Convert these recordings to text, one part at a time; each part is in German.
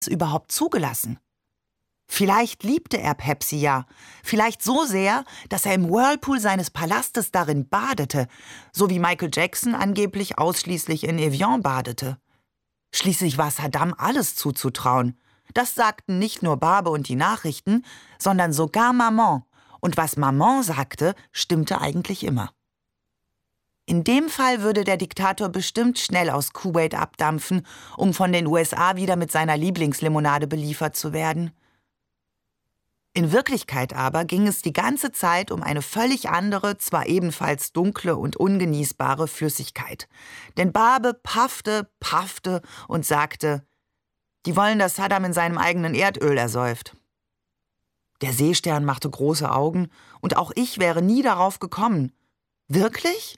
überhaupt zugelassen? Vielleicht liebte er Pepsi ja, vielleicht so sehr, dass er im Whirlpool seines Palastes darin badete, so wie Michael Jackson angeblich ausschließlich in Evian badete. Schließlich war Saddam alles zuzutrauen. Das sagten nicht nur Barbe und die Nachrichten, sondern sogar Maman. Und was Maman sagte, stimmte eigentlich immer. In dem Fall würde der Diktator bestimmt schnell aus Kuwait abdampfen, um von den USA wieder mit seiner Lieblingslimonade beliefert zu werden. In Wirklichkeit aber ging es die ganze Zeit um eine völlig andere, zwar ebenfalls dunkle und ungenießbare Flüssigkeit. Denn Barbe paffte und sagte, die wollen, dass Saddam in seinem eigenen Erdöl ersäuft. Der Seestern machte große Augen und auch ich wäre nie darauf gekommen. Wirklich?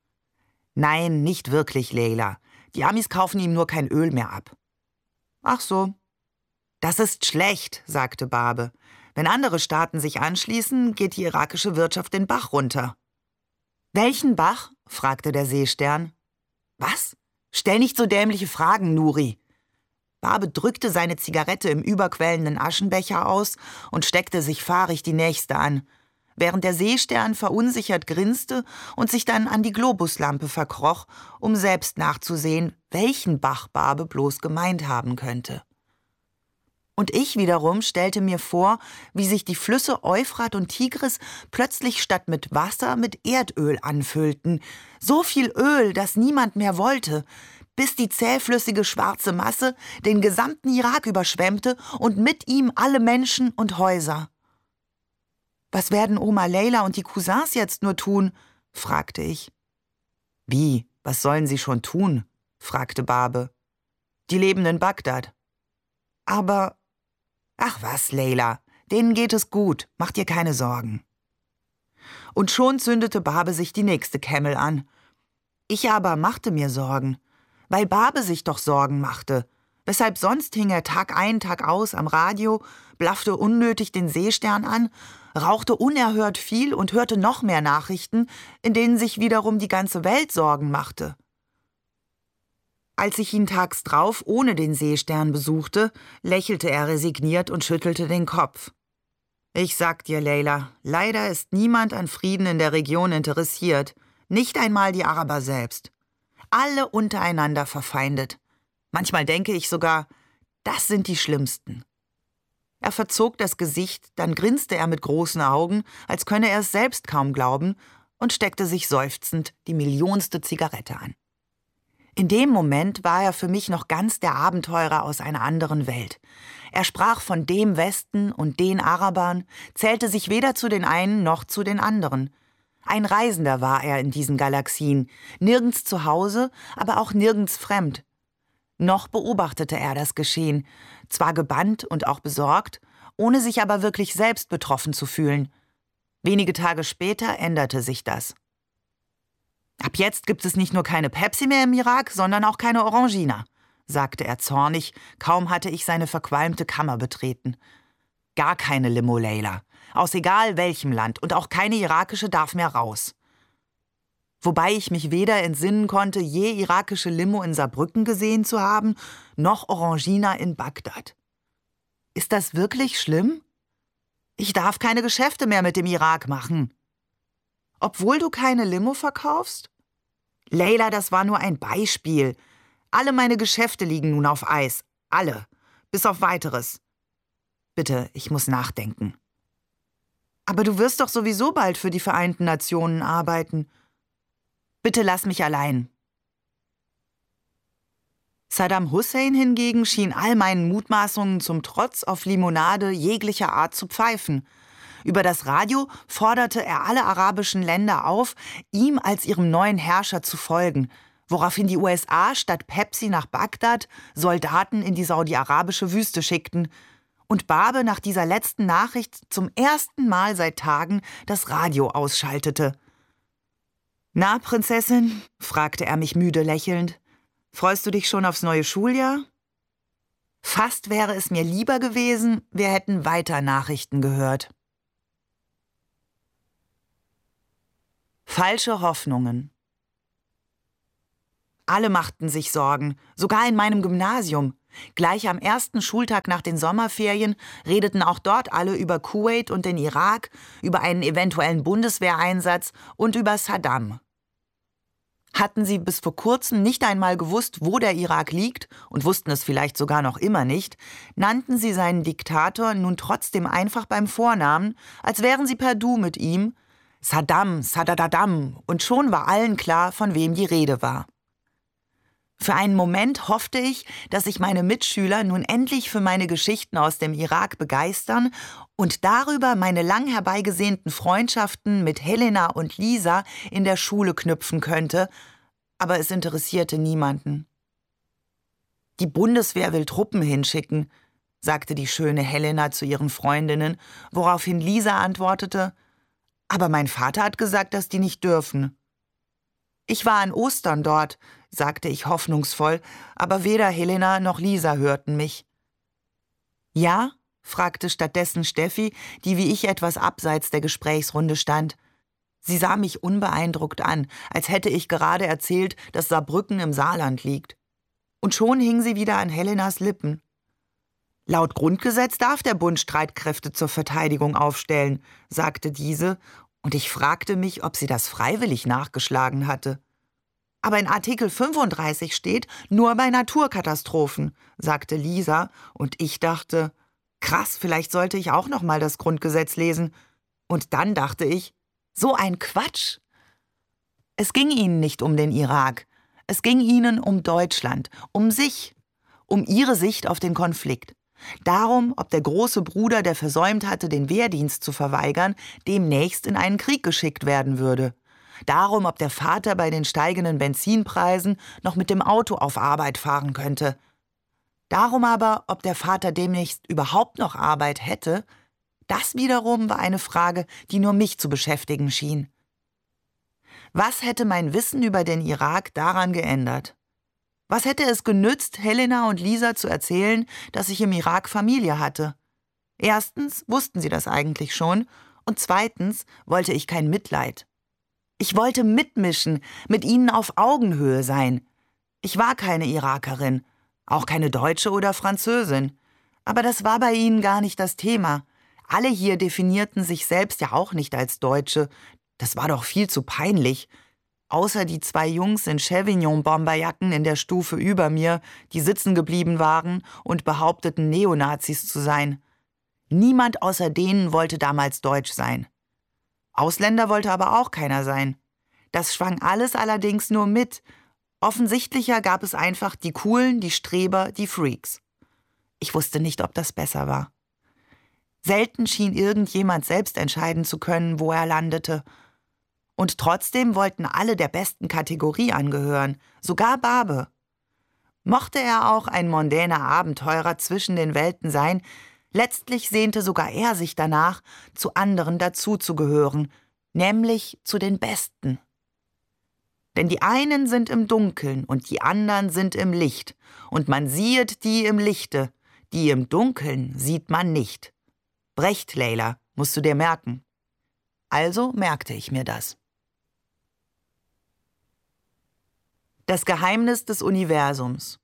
Nein, nicht wirklich, Leila. Die Amis kaufen ihm nur kein Öl mehr ab. Ach so. Das ist schlecht, sagte Barbe. Wenn andere Staaten sich anschließen, geht die irakische Wirtschaft den Bach runter. Welchen Bach? Fragte der Seestern. Was? Stell nicht so dämliche Fragen, Nuri. Barbe drückte seine Zigarette im überquellenden Aschenbecher aus und steckte sich fahrig die nächste an, während der Seestern verunsichert grinste und sich dann an die Globuslampe verkroch, um selbst nachzusehen, welchen Bach Barbe bloß gemeint haben könnte. Und ich wiederum stellte mir vor, wie sich die Flüsse Euphrat und Tigris plötzlich statt mit Wasser mit Erdöl anfüllten. So viel Öl, dass niemand mehr wollte, bis die zähflüssige schwarze Masse den gesamten Irak überschwemmte und mit ihm alle Menschen und Häuser. »Was werden Oma Leila und die Cousins jetzt nur tun?« fragte ich. »Wie, was sollen sie schon tun?« fragte Barbe. »Die leben in Bagdad.« »Aber, ach was, Leila, denen geht es gut, mach dir keine Sorgen.« Und schon zündete Barbe sich die nächste Camel an. Ich aber machte mir Sorgen, weil Barbe sich doch Sorgen machte. Weshalb sonst hing er Tag ein, Tag aus am Radio, blaffte unnötig den Seestern an, rauchte unerhört viel und hörte noch mehr Nachrichten, in denen sich wiederum die ganze Welt Sorgen machte. Als ich ihn tags drauf ohne den Seestern besuchte, lächelte er resigniert und schüttelte den Kopf. Ich sag dir, Leila, leider ist niemand an Frieden in der Region interessiert, nicht einmal die Araber selbst. Alle untereinander verfeindet. Manchmal denke ich sogar, das sind die Schlimmsten. Er verzog das Gesicht, dann grinste er mit großen Augen, als könne er es selbst kaum glauben, und steckte sich seufzend die millionste Zigarette an. In dem Moment war er für mich noch ganz der Abenteurer aus einer anderen Welt. Er sprach von dem Westen und den Arabern, zählte sich weder zu den einen noch zu den anderen. Ein Reisender war er in diesen Galaxien, nirgends zu Hause, aber auch nirgends fremd. Noch beobachtete er das Geschehen, zwar gebannt und auch besorgt, ohne sich aber wirklich selbst betroffen zu fühlen. Wenige Tage später änderte sich das. »Ab jetzt gibt es nicht nur keine Pepsi mehr im Irak, sondern auch keine Orangina«, sagte er zornig, kaum hatte ich seine verqualmte Kammer betreten. »Gar keine Limo, Leila, aus egal welchem Land, und auch keine irakische darf mehr raus.« Wobei ich mich weder entsinnen konnte, je irakische Limo in Saarbrücken gesehen zu haben, noch Orangina in Bagdad. Ist das wirklich schlimm? Ich darf keine Geschäfte mehr mit dem Irak machen. Obwohl du keine Limo verkaufst? Leila, das war nur ein Beispiel. Alle meine Geschäfte liegen nun auf Eis. Alle. Bis auf Weiteres. Bitte, ich muss nachdenken. Aber du wirst doch sowieso bald für die Vereinten Nationen arbeiten. Bitte lass mich allein. Saddam Hussein hingegen schien all meinen Mutmaßungen zum Trotz auf Limonade jeglicher Art zu pfeifen. Über das Radio forderte er alle arabischen Länder auf, ihm als ihrem neuen Herrscher zu folgen, woraufhin die USA statt Pepsi nach Bagdad Soldaten in die saudi-arabische Wüste schickten und Barbe nach dieser letzten Nachricht zum ersten Mal seit Tagen das Radio ausschaltete. »Na, Prinzessin?« fragte er mich müde lächelnd. »Freust du dich schon aufs neue Schuljahr?« Fast wäre es mir lieber gewesen, wir hätten weiter Nachrichten gehört. Falsche Hoffnungen. Alle machten sich Sorgen, sogar in meinem Gymnasium. Gleich am ersten Schultag nach den Sommerferien redeten auch dort alle über Kuwait und den Irak, über einen eventuellen Bundeswehreinsatz und über Saddam. Hatten sie bis vor kurzem nicht einmal gewusst, wo der Irak liegt und wussten es vielleicht sogar noch immer nicht, nannten sie seinen Diktator nun trotzdem einfach beim Vornamen, als wären sie per Du mit ihm, Saddam, Sadadadam, und schon war allen klar, von wem die Rede war. Für einen Moment hoffte ich, dass sich meine Mitschüler nun endlich für meine Geschichten aus dem Irak begeistern und darüber meine lang herbeigesehnten Freundschaften mit Helena und Lisa in der Schule knüpfen könnte, aber es interessierte niemanden. »Die Bundeswehr will Truppen hinschicken«, sagte die schöne Helena zu ihren Freundinnen, woraufhin Lisa antwortete, »aber mein Vater hat gesagt, dass die nicht dürfen.« »Ich war an Ostern dort«, sagte ich hoffnungsvoll, aber weder Helena noch Lisa hörten mich. »Ja?«, fragte stattdessen Steffi, die wie ich etwas abseits der Gesprächsrunde stand. Sie sah mich unbeeindruckt an, als hätte ich gerade erzählt, dass Saarbrücken im Saarland liegt. Und schon hing sie wieder an Helenas Lippen. »Laut Grundgesetz darf der Bund Streitkräfte zur Verteidigung aufstellen«, sagte diese, und ich fragte mich, ob sie das freiwillig nachgeschlagen hatte. »Aber in Artikel 35 steht, nur bei Naturkatastrophen«, sagte Lisa, und ich dachte, krass, vielleicht sollte ich auch noch mal das Grundgesetz lesen. Und dann dachte ich, so ein Quatsch. Es ging ihnen nicht um den Irak, es ging ihnen um Deutschland, um sich, um ihre Sicht auf den Konflikt. Darum, ob der große Bruder, der versäumt hatte, den Wehrdienst zu verweigern, demnächst in einen Krieg geschickt werden würde. Darum, ob der Vater bei den steigenden Benzinpreisen noch mit dem Auto auf Arbeit fahren könnte. Darum aber, ob der Vater demnächst überhaupt noch Arbeit hätte, das wiederum war eine Frage, die nur mich zu beschäftigen schien. Was hätte mein Wissen über den Irak daran geändert? Was hätte es genützt, Helena und Lisa zu erzählen, dass ich im Irak Familie hatte? Erstens wussten sie das eigentlich schon und zweitens wollte ich kein Mitleid. Ich wollte mitmischen, mit ihnen auf Augenhöhe sein. Ich war keine Irakerin, auch keine Deutsche oder Französin. Aber das war bei ihnen gar nicht das Thema. Alle hier definierten sich selbst ja auch nicht als Deutsche. Das war doch viel zu peinlich. Außer die zwei Jungs in Chevignon-Bomberjacken in der Stufe über mir, die sitzen geblieben waren und behaupteten, Neonazis zu sein. Niemand außer denen wollte damals deutsch sein. Ausländer wollte aber auch keiner sein. Das schwang alles allerdings nur mit. Offensichtlicher gab es einfach die Coolen, die Streber, die Freaks. Ich wusste nicht, ob das besser war. Selten schien irgendjemand selbst entscheiden zu können, wo er landete. Und trotzdem wollten alle der besten Kategorie angehören, sogar Barbe. Mochte er auch ein mondäner Abenteurer zwischen den Welten sein, letztlich sehnte sogar er sich danach, zu anderen dazuzugehören, nämlich zu den Besten. Denn die einen sind im Dunkeln und die anderen sind im Licht, und man siehet die im Lichte, die im Dunkeln sieht man nicht. Brecht, Leila, musst du dir merken. Also merkte ich mir das. Das Geheimnis des Universums.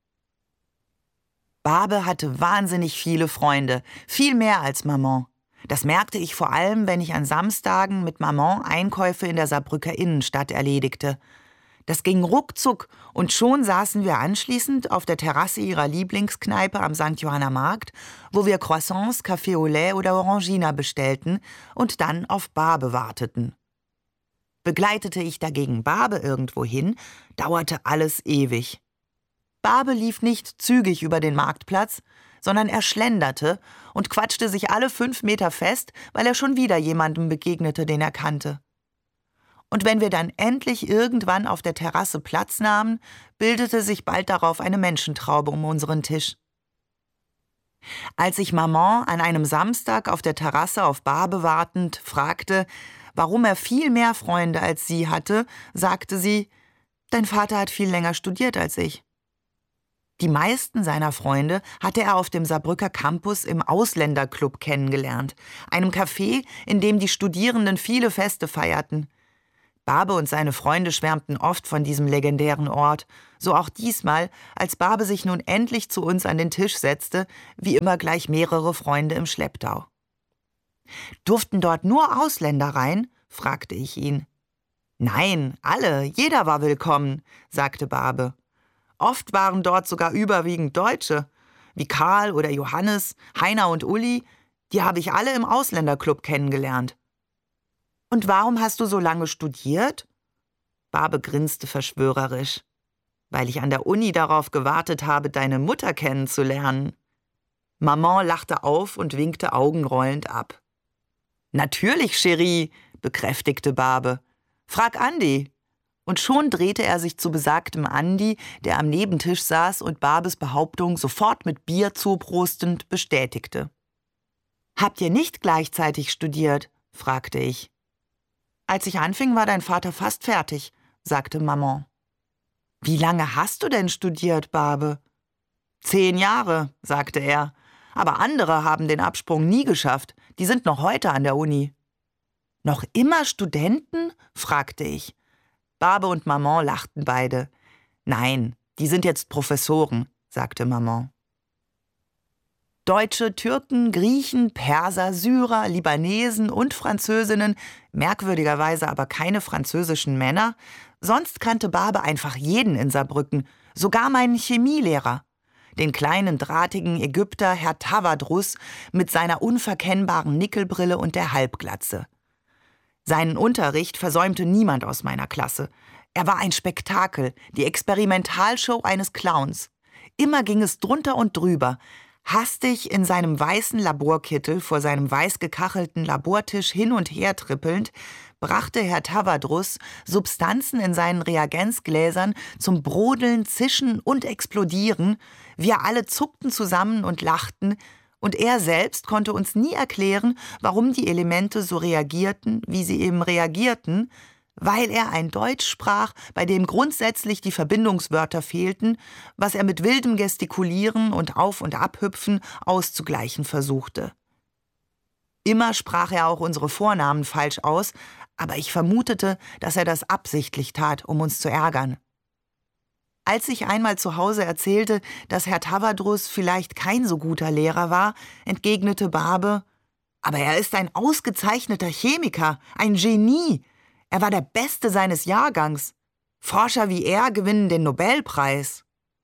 Barbe hatte wahnsinnig viele Freunde, viel mehr als Maman. Das merkte ich vor allem, wenn ich an Samstagen mit Maman Einkäufe in der Saarbrücker Innenstadt erledigte. Das ging ruckzuck und schon saßen wir anschließend auf der Terrasse ihrer Lieblingskneipe am St. Johanner Markt, wo wir Croissants, Café au lait oder Orangina bestellten und dann auf Barbe warteten. Begleitete ich dagegen Barbe irgendwo hin, dauerte alles ewig. Barbe lief nicht zügig über den Marktplatz, sondern er schlenderte und quatschte sich alle 5 Meter fest, weil er schon wieder jemandem begegnete, den er kannte. Und wenn wir dann endlich irgendwann auf der Terrasse Platz nahmen, bildete sich bald darauf eine Menschentraube um unseren Tisch. Als ich Maman an einem Samstag auf der Terrasse auf Barbe wartend fragte, warum er viel mehr Freunde als sie hatte, sagte sie, »Dein Vater hat viel länger studiert als ich.« Die meisten seiner Freunde hatte er auf dem Saarbrücker Campus im Ausländerclub kennengelernt, einem Café, in dem die Studierenden viele Feste feierten. Barbe und seine Freunde schwärmten oft von diesem legendären Ort, so auch diesmal, als Barbe sich nun endlich zu uns an den Tisch setzte, wie immer gleich mehrere Freunde im Schlepptau. »Durften dort nur Ausländer rein?« fragte ich ihn. »Nein, alle, jeder war willkommen«, sagte Barbe. »Oft waren dort sogar überwiegend Deutsche, wie Karl oder Johannes, Heiner und Uli, die habe ich alle im Ausländerclub kennengelernt.« »Und warum hast du so lange studiert?« Barbe grinste verschwörerisch. »Weil ich an der Uni darauf gewartet habe, deine Mutter kennenzulernen.« Maman lachte auf und winkte augenrollend ab. »Natürlich, Chérie«, bekräftigte Barbe. »Frag Andi.« Und schon drehte er sich zu besagtem Andi, der am Nebentisch saß und Barbes Behauptung sofort mit Bier zuprostend bestätigte. »Habt ihr nicht gleichzeitig studiert?« fragte ich. »Als ich anfing, war dein Vater fast fertig«, sagte Maman. »Wie lange hast du denn studiert, Barbe?« 10 Jahre«, sagte er. »Aber andere haben den Absprung nie geschafft. Die sind noch heute an der Uni.« »Noch immer Studenten?« fragte ich. Barbe und Maman lachten beide. »Nein, die sind jetzt Professoren«, sagte Maman. Deutsche, Türken, Griechen, Perser, Syrer, Libanesen und Französinnen, merkwürdigerweise aber keine französischen Männer. Sonst kannte Barbe einfach jeden in Saarbrücken, sogar meinen Chemielehrer. Den kleinen, drahtigen Ägypter Herr Tawadrus mit seiner unverkennbaren Nickelbrille und der Halbglatze. Seinen Unterricht versäumte niemand aus meiner Klasse. Er war ein Spektakel, die Experimentalshow eines Clowns. Immer ging es drunter und drüber. Hastig in seinem weißen Laborkittel vor seinem weiß gekachelten Labortisch hin und her trippelnd, brachte Herr Tawadrus Substanzen in seinen Reagenzgläsern zum Brodeln, Zischen und Explodieren. Wir alle zuckten zusammen und lachten, und er selbst konnte uns nie erklären, warum die Elemente so reagierten, wie sie eben reagierten, weil er ein Deutsch sprach, bei dem grundsätzlich die Verbindungswörter fehlten, was er mit wildem Gestikulieren und Auf- und Abhüpfen auszugleichen versuchte. Immer sprach er auch unsere Vornamen falsch aus, aber ich vermutete, dass er das absichtlich tat, um uns zu ärgern. Als ich einmal zu Hause erzählte, dass Herr Tawadrus vielleicht kein so guter Lehrer war, entgegnete Barbe: »Aber er ist ein ausgezeichneter Chemiker, ein Genie. Er war der Beste seines Jahrgangs. Forscher wie er gewinnen den Nobelpreis.«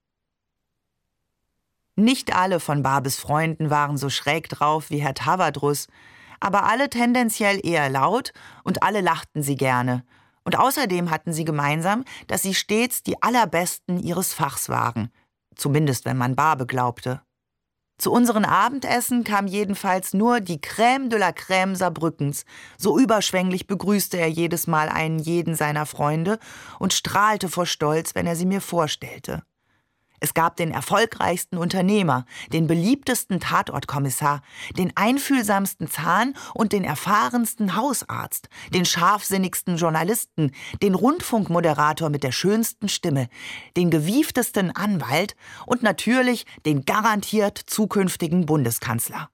Nicht alle von Barbes Freunden waren so schräg drauf wie Herr Tawadrus, aber alle tendenziell eher laut und alle lachten sie gerne. Und außerdem hatten sie gemeinsam, dass sie stets die Allerbesten ihres Fachs waren, zumindest wenn man Barbe glaubte. Zu unseren Abendessen kam jedenfalls nur die Crème de la Crème Saarbrückens. So überschwänglich begrüßte er jedes Mal einen jeden seiner Freunde und strahlte vor Stolz, wenn er sie mir vorstellte. Es gab den erfolgreichsten Unternehmer, den beliebtesten Tatortkommissar, den einfühlsamsten Zahn- und den erfahrensten Hausarzt, den scharfsinnigsten Journalisten, den Rundfunkmoderator mit der schönsten Stimme, den gewieftesten Anwalt und natürlich den garantiert zukünftigen Bundeskanzler.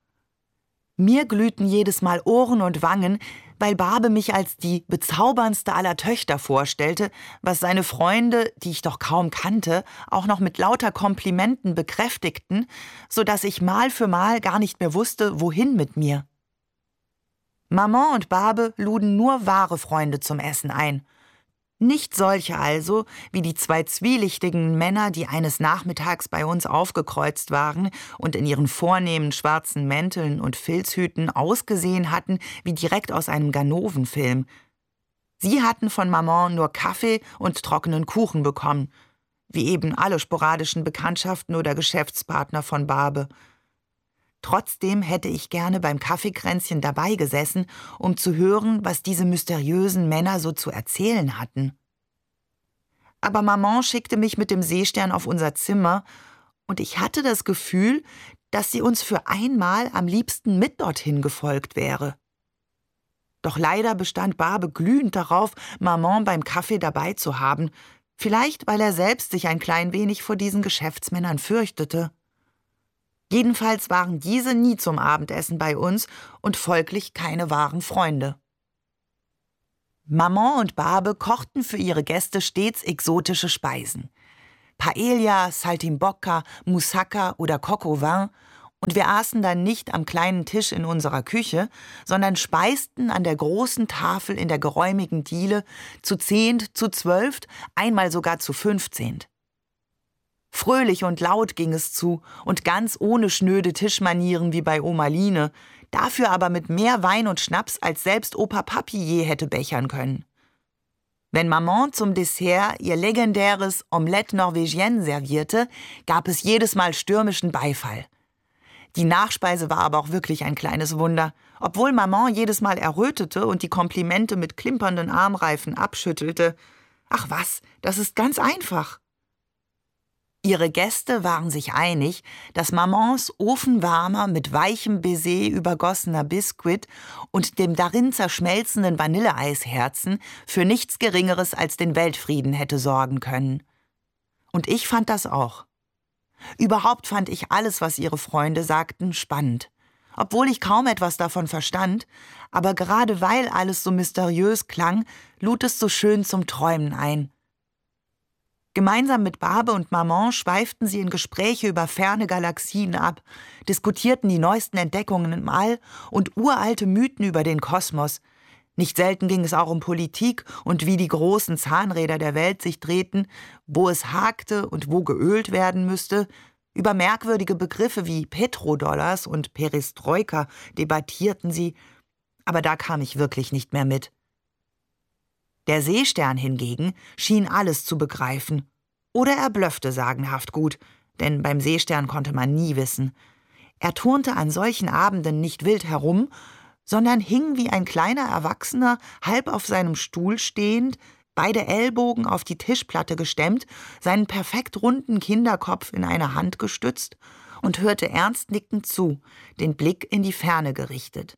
Mir glühten jedes Mal Ohren und Wangen, weil Barbe mich als die bezauberndste aller Töchter vorstellte, was seine Freunde, die ich doch kaum kannte, auch noch mit lauter Komplimenten bekräftigten, so dass ich Mal für Mal gar nicht mehr wusste, wohin mit mir. Maman und Barbe luden nur wahre Freunde zum Essen ein. Nicht solche also, wie die 2 zwielichtigen Männer, die eines Nachmittags bei uns aufgekreuzt waren und in ihren vornehmen schwarzen Mänteln und Filzhüten ausgesehen hatten wie direkt aus einem Ganoven-Film. Sie hatten von Maman nur Kaffee und trockenen Kuchen bekommen, wie eben alle sporadischen Bekanntschaften oder Geschäftspartner von Barbe. Trotzdem hätte ich gerne beim Kaffeekränzchen dabei gesessen, um zu hören, was diese mysteriösen Männer so zu erzählen hatten. Aber Maman schickte mich mit dem Seestern auf unser Zimmer, und ich hatte das Gefühl, dass sie uns für einmal am liebsten mit dorthin gefolgt wäre. Doch leider bestand Barbe glühend darauf, Maman beim Kaffee dabei zu haben, vielleicht weil er selbst sich ein klein wenig vor diesen Geschäftsmännern fürchtete. Jedenfalls waren diese nie zum Abendessen bei uns und folglich keine wahren Freunde. Maman und Barbe kochten für ihre Gäste stets exotische Speisen. Paella, Saltimbocca, Moussaka oder Coq au vin. Und wir aßen dann nicht am kleinen Tisch in unserer Küche, sondern speisten an der großen Tafel in der geräumigen Diele zu 10, zu 12, einmal sogar zu 15. Fröhlich und laut ging es zu und ganz ohne schnöde Tischmanieren wie bei Oma Line, dafür aber mit mehr Wein und Schnaps, als selbst Opa Papi je hätte bechern können. Wenn Maman zum Dessert ihr legendäres Omelette Norvégienne servierte, gab es jedes Mal stürmischen Beifall. Die Nachspeise war aber auch wirklich ein kleines Wunder. Obwohl Maman jedes Mal errötete und die Komplimente mit klimpernden Armreifen abschüttelte. Ach was, das ist ganz einfach. Ihre Gäste waren sich einig, dass Mamans ofenwarmer, mit weichem Baiser übergossener Biskuit und dem darin zerschmelzenden Vanilleeisherzen für nichts Geringeres als den Weltfrieden hätte sorgen können. Und ich fand das auch. Überhaupt fand ich alles, was ihre Freunde sagten, spannend. Obwohl ich kaum etwas davon verstand, aber gerade weil alles so mysteriös klang, lud es so schön zum Träumen ein. Gemeinsam mit Barbe und Maman schweiften sie in Gespräche über ferne Galaxien ab, diskutierten die neuesten Entdeckungen im All und uralte Mythen über den Kosmos. Nicht selten ging es auch um Politik und wie die großen Zahnräder der Welt sich drehten, wo es hakte und wo geölt werden müsste. Über merkwürdige Begriffe wie Petrodollars und Perestroika debattierten sie, aber da kam ich wirklich nicht mehr mit. Der Seestern hingegen schien alles zu begreifen. Oder er blöffte sagenhaft gut, denn beim Seestern konnte man nie wissen. Er turnte an solchen Abenden nicht wild herum, sondern hing wie ein kleiner Erwachsener, halb auf seinem Stuhl stehend, beide Ellbogen auf die Tischplatte gestemmt, seinen perfekt runden Kinderkopf in eine Hand gestützt und hörte ernst nickend zu, den Blick in die Ferne gerichtet.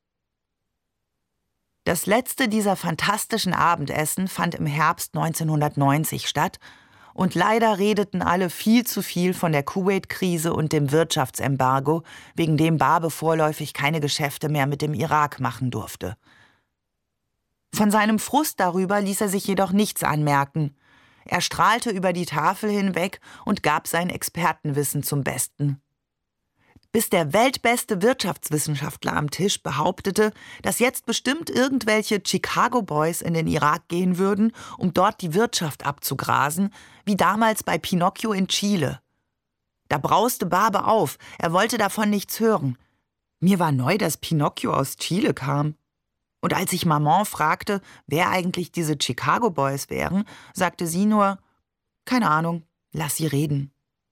Das letzte dieser fantastischen Abendessen fand im Herbst 1990 statt und leider redeten alle viel zu viel von der Kuwait-Krise und dem Wirtschaftsembargo, wegen dem Barbe vorläufig keine Geschäfte mehr mit dem Irak machen durfte. Von seinem Frust darüber ließ er sich jedoch nichts anmerken. Er strahlte über die Tafel hinweg und gab sein Expertenwissen zum Besten. Bis der weltbeste Wirtschaftswissenschaftler am Tisch behauptete, dass jetzt bestimmt irgendwelche Chicago Boys in den Irak gehen würden, um dort die Wirtschaft abzugrasen, wie damals bei Pinocchio in Chile. Da brauste Barbe auf, er wollte davon nichts hören. Mir war neu, dass Pinocchio aus Chile kam. Und als ich Maman fragte, wer eigentlich diese Chicago Boys wären, sagte sie nur, keine Ahnung, lass sie reden.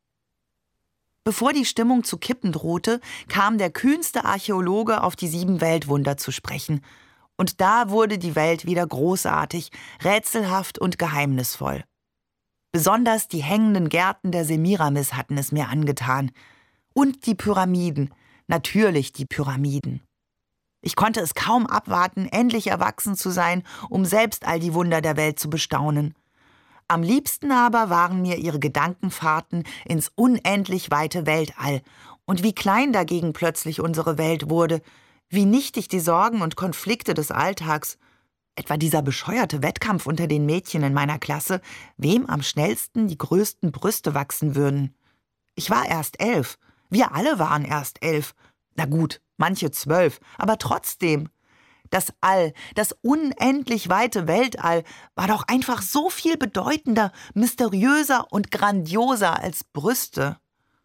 Bevor die Stimmung zu kippen drohte, kam der kühnste Archäologe auf die 7 Weltwunder zu sprechen. Und da wurde die Welt wieder großartig, rätselhaft und geheimnisvoll. Besonders die hängenden Gärten der Semiramis hatten es mir angetan. Und die Pyramiden, natürlich die Pyramiden. Ich konnte es kaum abwarten, endlich erwachsen zu sein, um selbst all die Wunder der Welt zu bestaunen. Am liebsten aber waren mir ihre Gedankenfahrten ins unendlich weite Weltall und wie klein dagegen plötzlich unsere Welt wurde, wie nichtig die Sorgen und Konflikte des Alltags, etwa dieser bescheuerte Wettkampf unter den Mädchen in meiner Klasse, wem am schnellsten die größten Brüste wachsen würden. Ich war erst 11, wir alle waren erst 11, na gut, manche 12, aber trotzdem. Das All, das unendlich weite Weltall, war doch einfach so viel bedeutender, mysteriöser und grandioser als Brüste.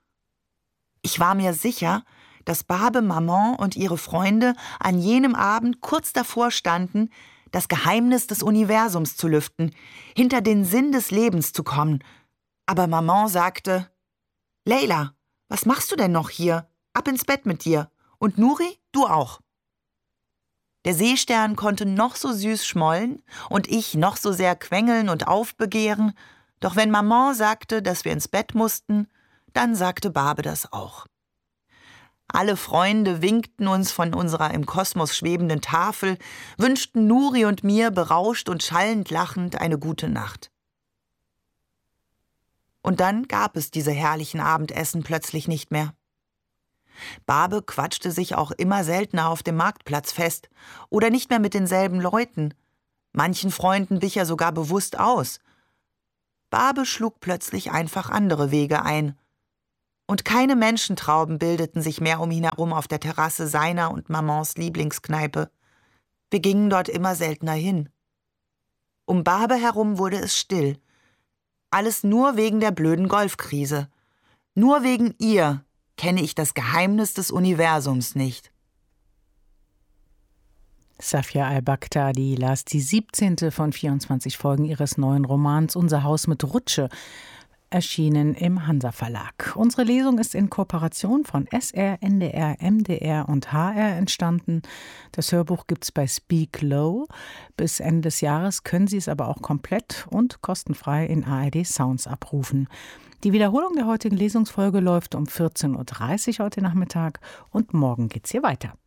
Ich war mir sicher, dass Barbe, Maman und ihre Freunde an jenem Abend kurz davor standen, das Geheimnis des Universums zu lüften, hinter den Sinn des Lebens zu kommen. Aber Maman sagte, »Leila, was machst du denn noch hier? Ab ins Bett mit dir. Und Nuri, du auch.« Der Seestern konnte noch so süß schmollen und ich noch so sehr quengeln und aufbegehren, doch wenn Maman sagte, dass wir ins Bett mussten, dann sagte Barbe das auch. Alle Freunde winkten uns von unserer im Kosmos schwebenden Tafel, wünschten Nuri und mir berauscht und schallend lachend eine gute Nacht. Und dann gab es diese herrlichen Abendessen plötzlich nicht mehr. Barbe quatschte sich auch immer seltener auf dem Marktplatz fest oder nicht mehr mit denselben Leuten. Manchen Freunden wich er sogar bewusst aus. Barbe schlug plötzlich einfach andere Wege ein. Und keine Menschentrauben bildeten sich mehr um ihn herum auf der Terrasse seiner und Mamans Lieblingskneipe. Wir gingen dort immer seltener hin. Um Barbe herum wurde es still. Alles nur wegen der blöden Golfkrise. Nur wegen ihr kenne ich das Geheimnis des Universums nicht. Safia al-Baghdadi las die 17. von 24 Folgen ihres neuen Romans Unser Haus mit Rutsche, erschienen im Hansa Verlag. Unsere Lesung ist in Kooperation von SR, NDR, MDR und HR entstanden. Das Hörbuch gibt es bei Speak Low. Bis Ende des Jahres können Sie es aber auch komplett und kostenfrei in ARD Sounds abrufen. Die Wiederholung der heutigen Lesungsfolge läuft um 14.30 Uhr heute Nachmittag und morgen geht's hier weiter.